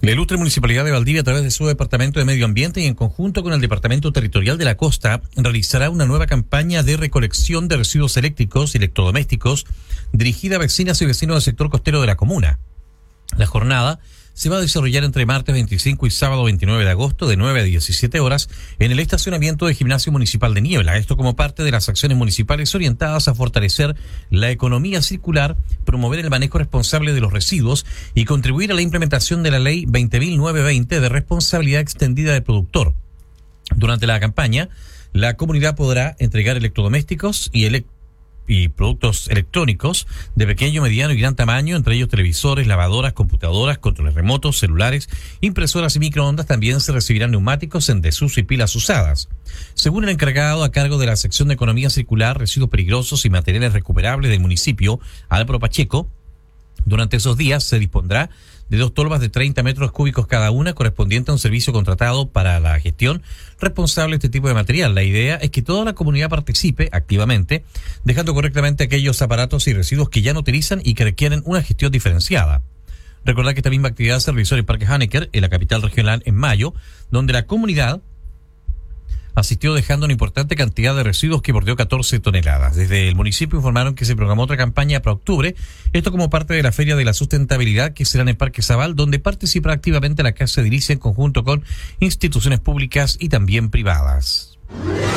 La Ilustre Municipalidad de Valdivia, a través de su Departamento de Medio Ambiente y en conjunto con el Departamento Territorial de la Costa, realizará una nueva campaña de recolección de residuos eléctricos y electrodomésticos dirigida a vecinas y vecinos del sector costero de la comuna. La jornada se va a desarrollar entre martes 25 y sábado 29 de agosto de 9 a 17 horas en el estacionamiento del Gimnasio Municipal de Niebla. Esto como parte de las acciones municipales orientadas a fortalecer la economía circular, promover el manejo responsable de los residuos y contribuir a la implementación de la Ley 20.920 de responsabilidad extendida del productor. Durante la campaña, la comunidad podrá entregar electrodomésticos y productos electrónicos de pequeño, mediano y gran tamaño, entre ellos televisores, lavadoras, computadoras, controles remotos, celulares, impresoras y microondas. También se recibirán neumáticos en desuso y pilas usadas. Según el encargado a cargo de la sección de Economía Circular, Residuos Peligrosos y Materiales Recuperables del municipio, Álvaro Pacheco, durante esos días se dispondrá de 2 tolvas de 30 metros cúbicos cada una, correspondiente a un servicio contratado para la gestión responsable de este tipo de material. La idea es que toda la comunidad participe activamente, dejando correctamente aquellos aparatos y residuos que ya no utilizan y que requieren una gestión diferenciada. Recordar que esta misma actividad se realizó en el Parque Hanecker, en la capital regional, en mayo, donde la comunidad asistió dejando una importante cantidad de residuos que bordeó 14 toneladas. Desde el municipio informaron que se programó otra campaña para octubre, esto como parte de la Feria de la Sustentabilidad que será en el Parque Zabal, donde participa activamente la Casa de Edilicia en conjunto con instituciones públicas y también privadas.